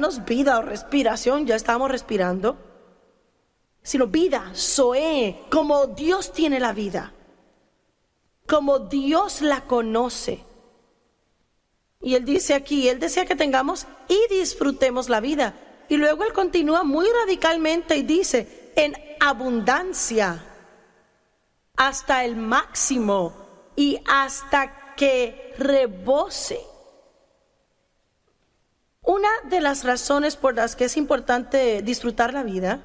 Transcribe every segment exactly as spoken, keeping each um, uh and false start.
darnos vida o respiración, ya estamos respirando, sino vida, zoe, como Dios tiene la vida, como Dios la conoce. Y Él dice aquí, Él desea que tengamos y disfrutemos la vida. Y luego Él continúa muy radicalmente y dice, en abundancia, hasta el máximo y hasta que rebose. Una de las razones por las que es importante disfrutar la vida,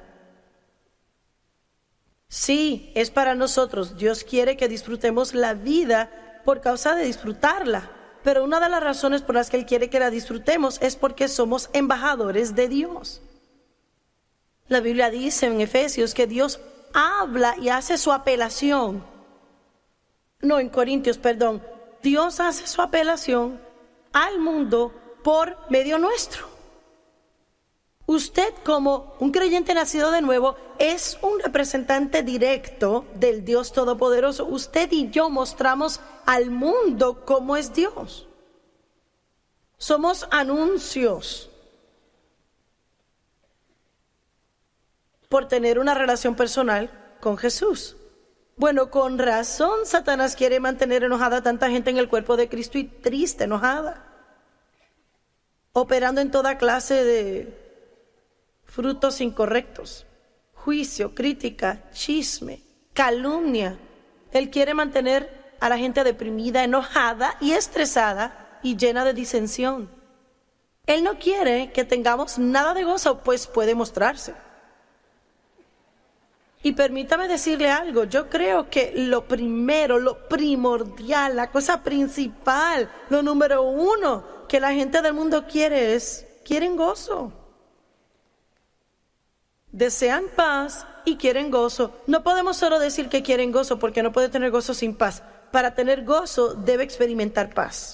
sí, es para nosotros. Dios quiere que disfrutemos la vida por causa de disfrutarla. Pero una de las razones por las que Él quiere que la disfrutemos es porque somos embajadores de Dios. La Biblia dice en Efesios que Dios habla y hace su apelación. No, en Corintios, perdón. Dios hace su apelación al mundo por medio nuestro. Usted, como un creyente nacido de nuevo, es un representante directo del Dios Todopoderoso. Usted y yo mostramos al mundo cómo es Dios. Somos anuncios por tener una relación personal con Jesús. Bueno, con razón Satanás quiere mantener enojada a tanta gente en el cuerpo de Cristo y triste, enojada, operando en toda clase de frutos incorrectos, juicio, crítica, chisme, calumnia. Él quiere mantener a la gente deprimida, enojada y estresada y llena de disensión. Él no quiere que tengamos nada de gozo, pues puede mostrarse. Y permítame decirle algo, yo creo que lo primero, lo primordial, la cosa principal, lo número uno que la gente del mundo quiere es, quieren gozo. Desean paz y quieren gozo. No podemos solo decir que quieren gozo, porque no puede tener gozo sin paz. Para tener gozo debe experimentar paz.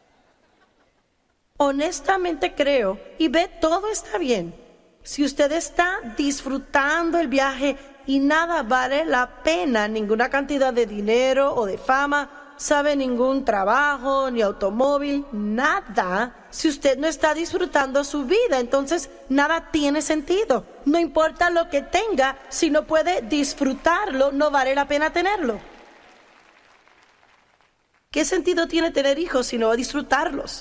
Honestamente creo, y ve, todo está bien. Si usted está disfrutando el viaje y nada vale la pena, ninguna cantidad de dinero o de fama, sabe, ningún trabajo, ni automóvil, nada. Si usted no está disfrutando su vida, entonces nada tiene sentido. No importa lo que tenga, si no puede disfrutarlo, no vale la pena tenerlo. ¿Qué sentido tiene tener hijos si no disfrutarlos?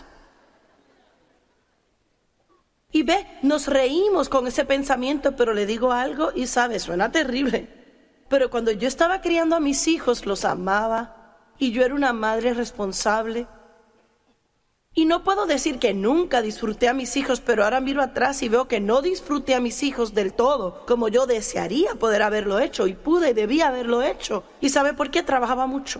Y ve, nos reímos con ese pensamiento, pero le digo algo y sabe, suena terrible. Pero cuando yo estaba criando a mis hijos, los amaba. Y yo era una madre responsable. Y no puedo decir que nunca disfruté a mis hijos, pero ahora miro atrás y veo que no disfruté a mis hijos del todo, como yo desearía poder haberlo hecho, y pude y debía haberlo hecho. ¿Y sabe por qué? Trabajaba mucho.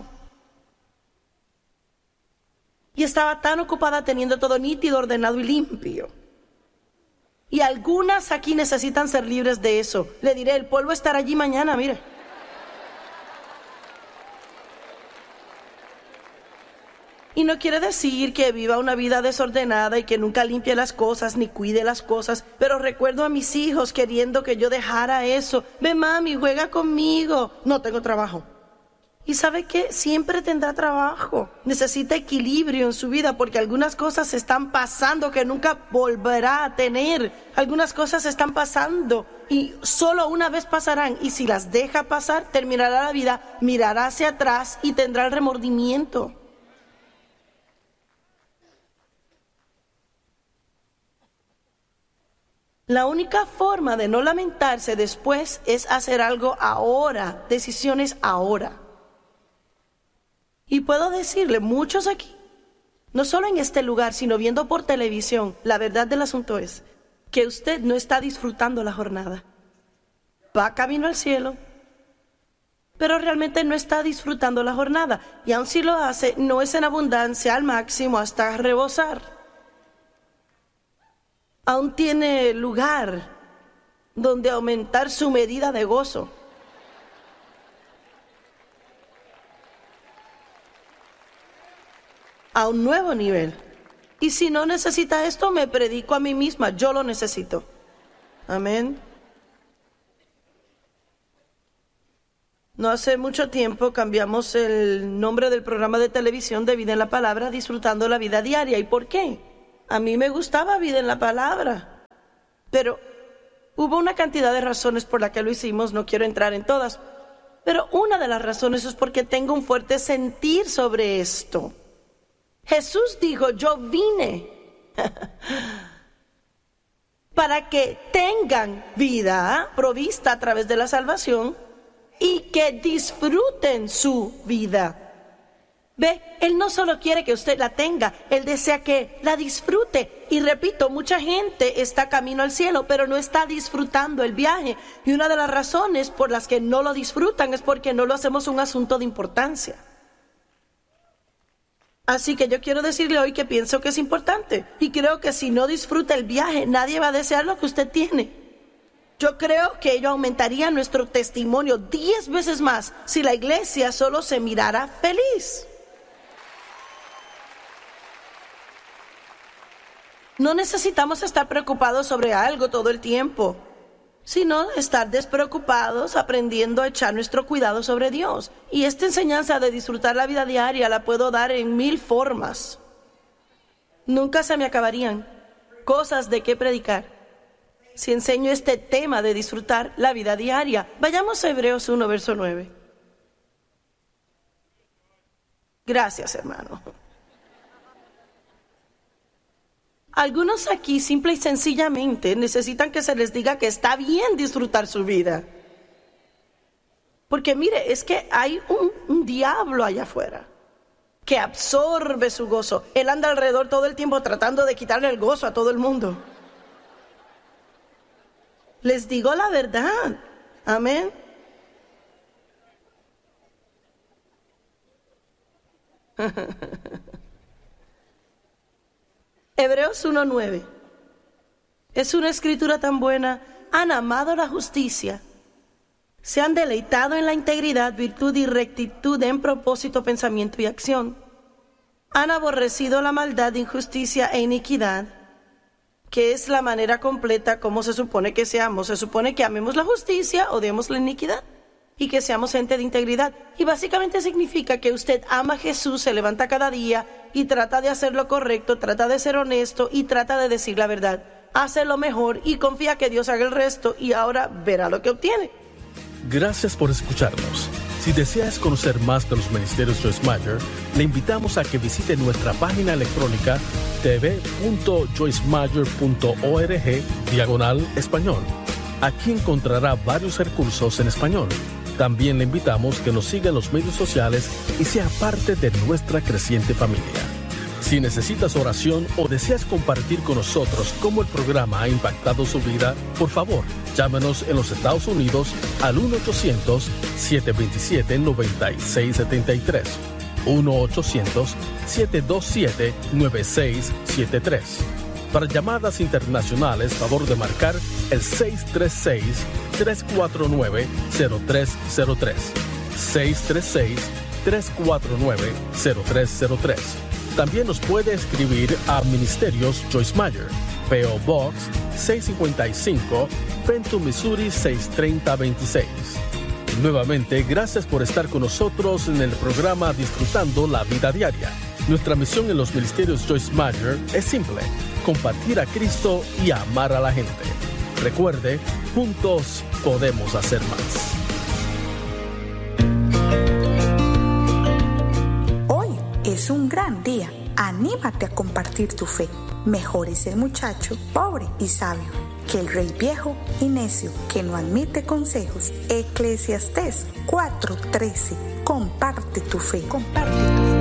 Y estaba tan ocupada teniendo todo nítido, ordenado y limpio. Y algunas aquí necesitan ser libres de eso. Le diré, el polvo estará allí mañana, mire. Y no quiere decir que viva una vida desordenada y que nunca limpie las cosas ni cuide las cosas, pero recuerdo a mis hijos queriendo que yo dejara eso. Ve, mami, juega conmigo. No tengo trabajo. Y ¿sabe qué? Siempre tendrá trabajo. Necesita equilibrio en su vida porque algunas cosas están pasando que nunca volverá a tener. Algunas cosas están pasando y solo una vez pasarán. Y si las deja pasar, terminará la vida, mirará hacia atrás y tendrá el remordimiento. La única forma de no lamentarse después es hacer algo ahora, decisiones ahora. Y puedo decirle, muchos aquí, no solo en este lugar, sino viendo por televisión, la verdad del asunto es que usted no está disfrutando la jornada. Va camino al cielo, pero realmente no está disfrutando la jornada. Y aun si lo hace, no es en abundancia al máximo hasta rebosar. Aún tiene lugar donde aumentar su medida de gozo. A un nuevo nivel. Y si no necesita esto, me predico a mí misma, yo lo necesito. Amén. No hace mucho tiempo cambiamos el nombre del programa de televisión de Vida en la Palabra, disfrutando la vida diaria. ¿Y por qué? A mí me gustaba Vida en la Palabra. Pero hubo una cantidad de razones por la que lo hicimos, no quiero entrar en todas. Pero una de las razones es porque tengo un fuerte sentir sobre esto. Jesús dijo, yo vine para que tengan vida provista a través de la salvación y que disfruten su vida. Ve, Él no solo quiere que usted la tenga, Él desea que la disfrute. Y repito, mucha gente está camino al cielo, pero no está disfrutando el viaje. Y una de las razones por las que no lo disfrutan es porque no lo hacemos un asunto de importancia. Así que yo quiero decirle hoy que pienso que es importante. Y creo que si no disfruta el viaje, nadie va a desear lo que usted tiene. Yo creo que ello aumentaría nuestro testimonio diez veces más si la iglesia solo se mirara feliz. No necesitamos estar preocupados sobre algo todo el tiempo, sino estar despreocupados aprendiendo a echar nuestro cuidado sobre Dios. Y esta enseñanza de disfrutar la vida diaria la puedo dar en mil formas. Nunca se me acabarían cosas de qué predicar si enseño este tema de disfrutar la vida diaria. Vayamos a Hebreos uno, verso nueve. Gracias, hermano. Algunos aquí simple y sencillamente necesitan que se les diga que está bien disfrutar su vida. Porque mire, es que hay un, un diablo allá afuera que absorbe su gozo. Él anda alrededor todo el tiempo tratando de quitarle el gozo a todo el mundo. Les digo la verdad. Amén. Hebreos uno nueve. Es una escritura tan buena. Han amado la justicia. Se han deleitado en la integridad, virtud y rectitud en propósito, pensamiento y acción. Han aborrecido la maldad, injusticia e iniquidad, que es la manera completa como se supone que seamos. Se supone que amemos la justicia, odiemos la iniquidad y que seamos gente de integridad. Y básicamente significa que usted ama a Jesús, se levanta cada día y trata de hacer lo correcto, trata de ser honesto y trata de decir la verdad. Hace lo mejor y confía que Dios haga el resto y ahora verá lo que obtiene. Gracias por escucharnos. Si deseas conocer más de los ministerios Joyce Meyer, le invitamos a que visite nuestra página electrónica t v punto joyce meyer punto org diagonal español. Aquí encontrará varios recursos en español. También le invitamos que nos siga en los medios sociales y sea parte de nuestra creciente familia. Si necesitas oración o deseas compartir con nosotros cómo el programa ha impactado su vida, por favor, llámenos en los Estados Unidos al uno ochocientos, siete dos siete, nueve seis siete tres. uno ochocientos, siete dos siete, nueve seis siete tres. Para llamadas internacionales, favor de marcar el seis tres seis, tres cuatro nueve, cero tres cero tres. seis tres seis, tres cuatro nueve, cero tres cero tres. También nos puede escribir a Ministerios Joyce Meyer, P O Box seiscientos cincuenta y cinco, Fenton, Missouri seis tres cero dos seis. Nuevamente, gracias por estar con nosotros en el programa Disfrutando la Vida Diaria. Nuestra misión en los Ministerios Joyce Meyer es simple: compartir a Cristo y amar a la gente. Recuerde, juntos podemos hacer más. Hoy es un gran día. Anímate a compartir tu fe. Mejor es el muchacho pobre y sabio que el rey viejo y necio que no admite consejos. Eclesiastés cuatro trece. Comparte tu fe. Comparte tu fe.